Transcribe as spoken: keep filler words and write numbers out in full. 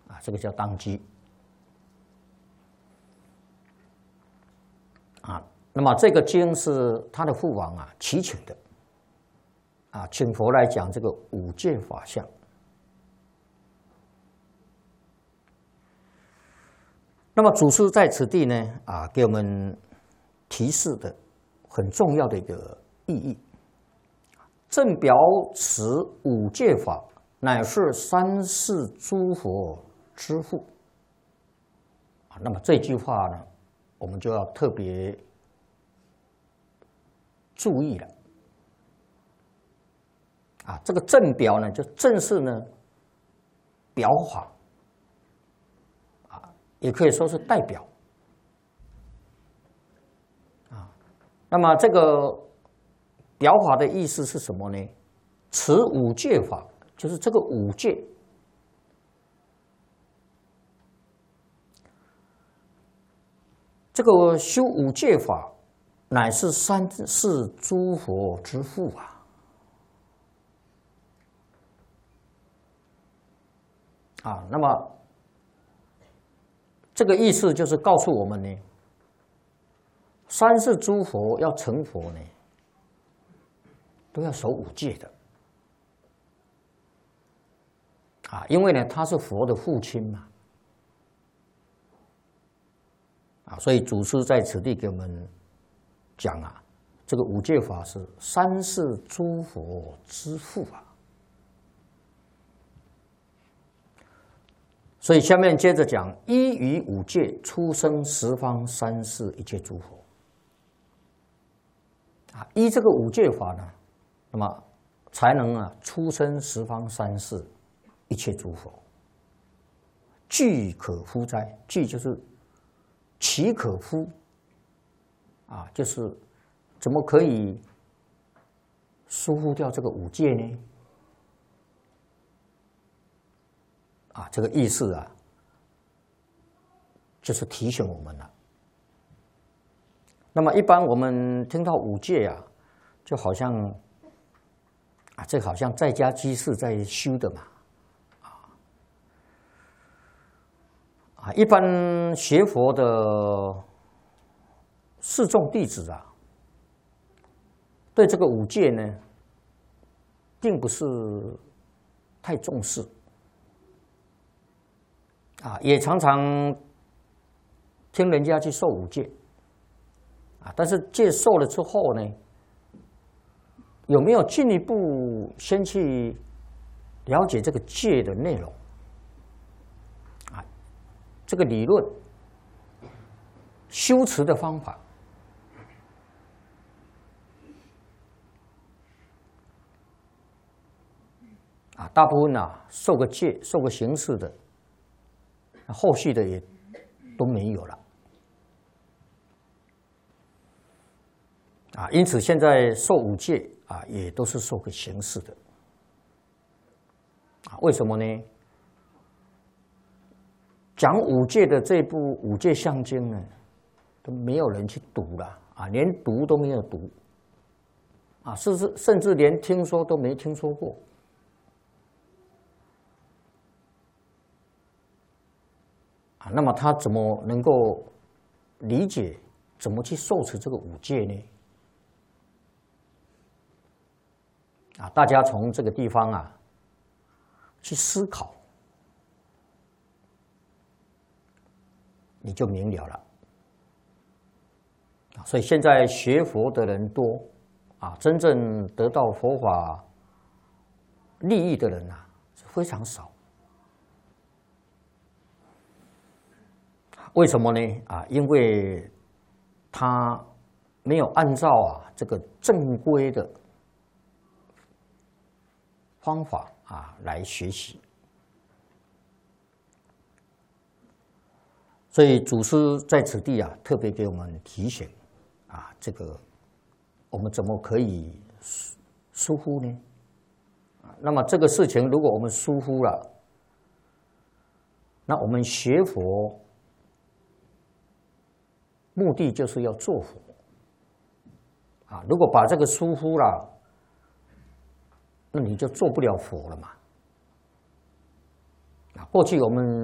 啊，这个叫当机啊。那么这个经是他的父王啊祈请的啊，请佛来讲这个五戒法相。那么祖师在此地呢啊，给我们提示的很重要的一个意义。正表此五戒法，乃是三世诸佛之父。啊，那么这句话呢，我们就要特别注意了。啊，这个正表呢，就正是呢表法，啊，也可以说是代表。啊，那么这个表法的意思是什么呢？此五戒法，就是这个五戒，这个修五戒法，乃是三世诸佛之父啊。啊，那么这个意思就是告诉我们呢，三世诸佛要成佛呢，都要守五戒的。啊，因为呢，他是佛的父亲嘛。啊，所以祖师在此地给我们讲啊，这个五戒法是三世诸佛之父啊。所以下面接着讲，依于五戒出生十方三世一切诸佛。啊，依这个五戒法呢，那么才能啊出生十方三世一切诸佛。俱可夫哉？俱就是岂可夫？啊，就是怎么可以疏忽掉这个五戒呢？啊，这个意思啊，就是提醒我们了。那么一般我们听到五戒啊，就好像啊，这好像在家居士在修的嘛，啊啊，一般学佛的示众弟子啊，对这个五戒呢，并不是太重视。啊，也常常听人家去受五戒，啊，但是戒受了之后呢，有没有进一步先去了解这个戒的内容？啊，这个理论、修持的方法，啊，大部分啊受个戒、受个形式的。后续的也都没有了啊，因此现在受五戒啊，也都是受个形式的啊。为什么呢？讲五戒的这部《五戒相经》呢，都没有人去读了啊，连读都没有读啊，甚至甚至连听说都没听说过。那么他怎么能够理解怎么去受持这个五戒呢？啊，大家从这个地方啊去思考，你就明了了。所以现在学佛的人多啊，真正得到佛法利益的人啊是非常少。为什么呢？啊，因为他没有按照啊这个正规的方法啊来学习，所以祖师在此地啊特别给我们提醒啊，这个我们怎么可以疏忽呢？那么这个事情如果我们疏忽了，那我们学佛目的就是要做佛啊！如果把这个疏忽了，那你就做不了佛了嘛。啊，过去我们